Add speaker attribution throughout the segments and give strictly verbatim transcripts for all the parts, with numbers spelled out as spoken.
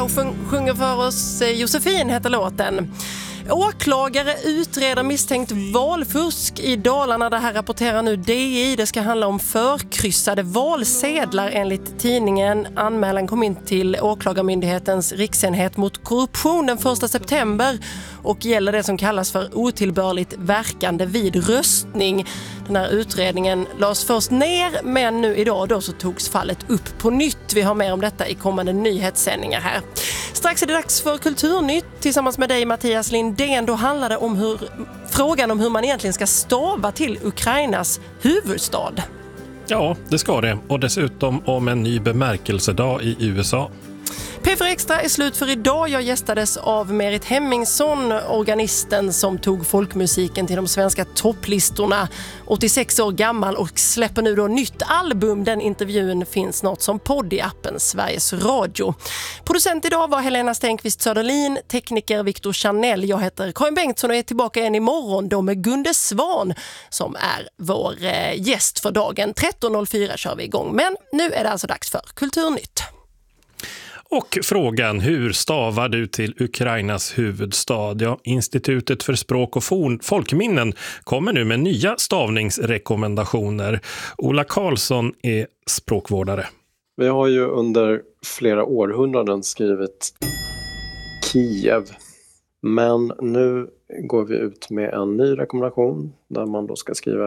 Speaker 1: Och sjunger för oss Josefin heter låten. Åklagare utreder misstänkt valfusk i Dalarna. Det här rapporterar nu D I. Det ska handla om förkryssade valsedlar enligt tidningen. Anmälan kom in till Åklagarmyndighetens riksenhet mot korruption den första september och gäller det som kallas för otillbörligt verkande vid röstning. Den här utredningen lades först ner, men nu idag då så togs fallet upp på nytt. Vi har mer om detta i kommande nyhetssändningar här. Strax är det dags för Kulturnytt tillsammans med dig Mattias Lindén. Då handlar det om hur, frågan om hur man egentligen ska stava till Ukrainas huvudstad.
Speaker 2: Ja, det ska det. Och dessutom om en ny bemärkelsedag i U S A.
Speaker 1: P fyra Extra är slut för idag. Jag gästades av Merit Hemmingsson, organisten som tog folkmusiken till de svenska topplistorna. åttiosex år gammal och släpper nu då nytt album. Den intervjun finns snart som podd i appen Sveriges Radio. Producent idag var Helena Stenqvist Söderlin, tekniker Victor Chanel. Jag heter Karin Bengtsson och är tillbaka igen imorgon då med Gunde Svan som är vår gäst för dagen. tretton noll fyra kör vi igång. Men nu är det alltså dags för Kulturnytt.
Speaker 2: Och frågan, hur stavar du till Ukrainas huvudstad? Ja, Institutet för språk och folkminnen kommer nu med nya stavningsrekommendationer. Ola Karlsson är språkvårdare.
Speaker 3: Vi har ju under flera århundraden skrivit Kiev. Men nu går vi ut med en ny rekommendation där man då ska skriva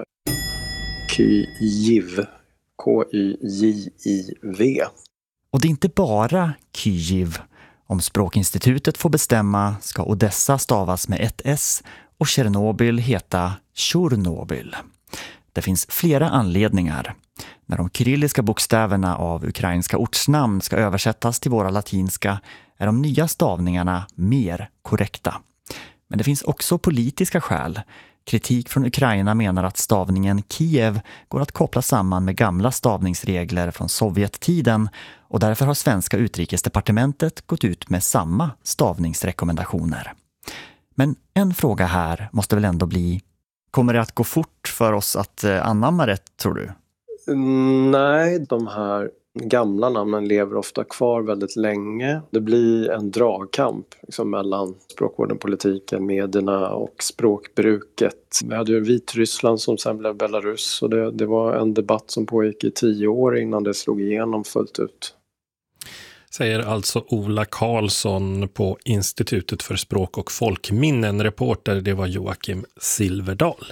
Speaker 3: Kyiv. K Y J I V.
Speaker 4: Och det är inte bara Kyiv. Om Språkinstitutet får bestämma ska Odessa stavas med ett S och Tjernobyl heta Tjornobyl. Det finns flera anledningar. När de kyrilliska bokstäverna av ukrainska ortsnamn ska översättas till våra latinska är de nya stavningarna mer korrekta. Men det finns också politiska skäl. Kritik från Ukraina menar att stavningen Kiev går att koppla samman med gamla stavningsregler från Sovjettiden och därför har svenska utrikesdepartementet gått ut med samma stavningsrekommendationer. Men en fråga här måste väl ändå bli, kommer det att gå fort för oss att anamma det, tror du?
Speaker 3: Nej, de här gamla namnen lever ofta kvar väldigt länge. Det blir en dragkamp liksom, mellan språkvården, politiken, medierna och språkbruket. Vi hade ju Vitryssland som sen blev Belarus och det, det var en debatt som pågick i tio år innan det slog igenom fullt ut.
Speaker 2: Säger alltså Ola Karlsson på Institutet för språk och folkminnen. Reporter, det var Joakim Silverdal.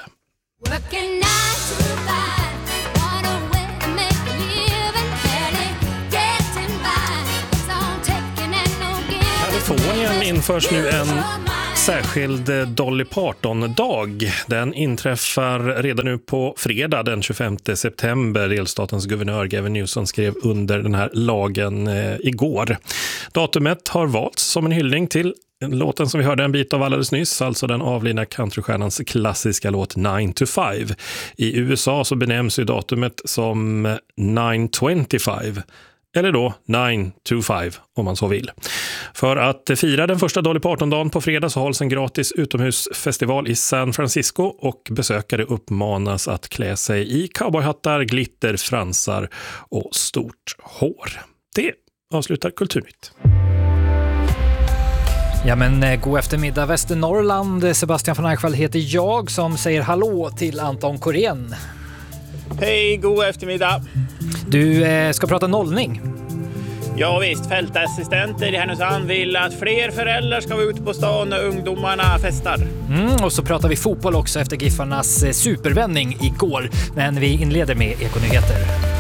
Speaker 2: Kalifornien införs nu en särskild Dolly Parton-dag. Den inträffar redan nu på fredag den tjugofemte september. Delstatens guvernör Gavin Newsom skrev under den här lagen eh, igår. Datumet har valts som en hyllning till låten som vi hörde en bit av alldeles nyss, alltså den avlidna countrystjärnans klassiska låt nine to five. I U S A så benämns ju datumet som nine twenty-five. Eller då nine to five om man så vill. För att fira den första Dolly Parton-dagen på fredag så hålls en gratis utomhusfestival i San Francisco och besökare uppmanas att klä sig i cowboyhattar, glitter, fransar och stort hår. Det avslutar Kulturnytt.
Speaker 5: Ja men god eftermiddag Västernorrland. Sebastian von Eichwald heter jag som säger hallå till Anton Korén.
Speaker 6: Hej, god eftermiddag.
Speaker 5: Du eh, ska prata nollning.
Speaker 6: Ja visst, fältassistenter i Härnösand vill att fler föräldrar ska vara ute på stan när ungdomarna festar.
Speaker 5: Mm, och så pratar vi fotboll också efter Giffarnas eh, supervändning igår. Men vi inleder med Ekonyheter.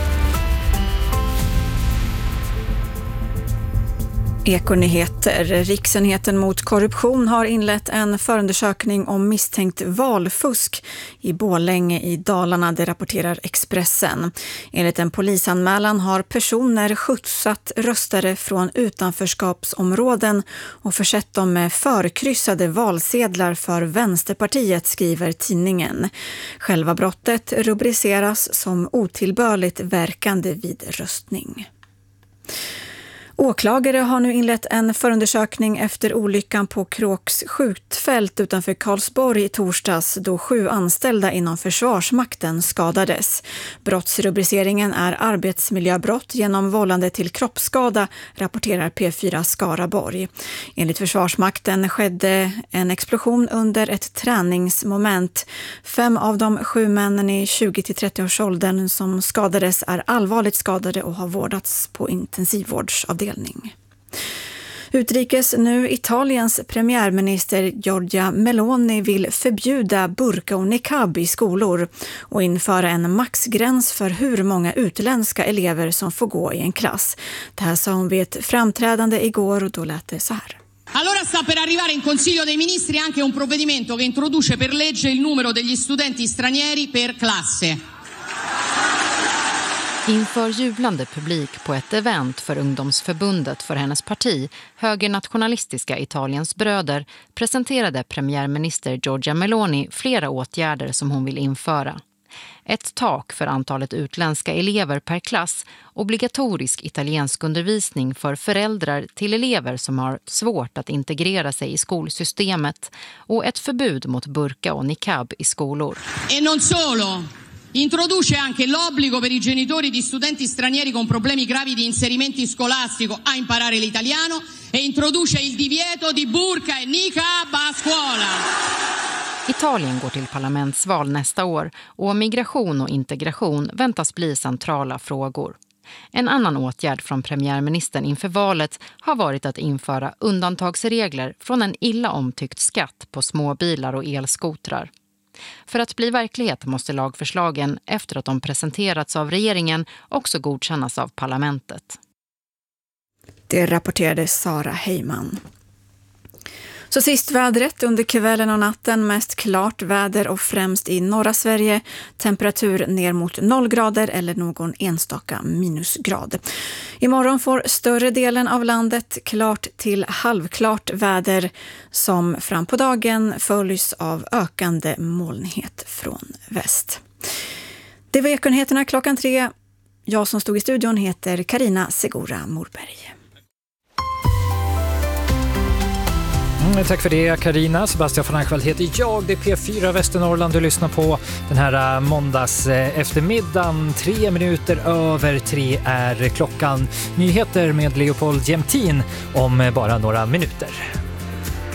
Speaker 7: Ekonyheter. Riksenheten mot korruption har inlett en förundersökning om misstänkt valfusk i Borlänge i Dalarna, det rapporterar Expressen. Enligt en polisanmälan har personer skjutsat röstare från utanförskapsområden och försett dem med förkryssade valsedlar för Vänsterpartiet, skriver tidningen. Själva brottet rubriceras som otillbörligt verkande vid röstning. Åklagare har nu inlett en förundersökning efter olyckan på Kråks skjutfält utanför Karlsborg i torsdags då sju anställda inom Försvarsmakten skadades. Brottsrubriceringen är arbetsmiljöbrott genom vållande till kroppsskada, rapporterar P fyra Skaraborg. Enligt Försvarsmakten skedde en explosion under ett träningsmoment. Fem av de sju männen i tjugo till trettio-årsåldern som skadades är allvarligt skadade och har vårdats på intensivvårdsavdelning. Utrikes nu, Italiens premiärminister Giorgia Meloni vill förbjuda burka och niqab i skolor och införa en maxgräns för hur många utländska elever som får gå i en klass. Det här sa hon vid ett framträdande igår och då lät det så här.
Speaker 8: Allora sta per arrivare in Consiglio dei Ministri anche un provvedimento che introduce per legge il numero degli studenti stranieri per classe.
Speaker 9: Inför jublande publik på ett event för ungdomsförbundet för hennes parti, högernationalistiska Italiens bröder, presenterade premiärminister Giorgia Meloni flera åtgärder som hon vill införa. Ett tak för antalet utländska elever per klass, obligatorisk italiensk undervisning för föräldrar till elever som har svårt att integrera sig i skolsystemet och ett förbud mot burka och niqab i skolor.
Speaker 8: E non solo! Introduce anche l'obbligo per i genitori di studenti stranieri con problemi gravi di inserimento scolastico a imparare l'italiano e introduce il divieto di burka e niqab a scuola.
Speaker 9: Italien går till parlamentsval nästa år och migration och integration väntas bli centrala frågor. En annan åtgärd från premiärministern inför valet har varit att införa undantagsregler från en illa omtyckt skatt på småbilar och elskotrar. För att bli verklighet måste lagförslagen, efter att de presenterats av regeringen, också godkännas av parlamentet.
Speaker 7: Det rapporterade Sara Heyman. Så sist vädret under kvällen och natten, mest klart väder och främst i norra Sverige. Temperatur ner mot noll grader eller någon enstaka minusgrad. Imorgon får större delen av landet klart till halvklart väder som fram på dagen följs av ökande molnighet från väst. Det var Ekonyheterna klockan tre. Jag som stod i studion heter Karina Segura Morberg.
Speaker 5: Mm, tack för det, Karina. Sebastian von Eichwald heter jag. Det är P fyra Västernorrland du lyssnar på den här måndags eftermiddagen. Tre minuter över tre är klockan. Nyheter med Leopold Jämtin om bara några minuter.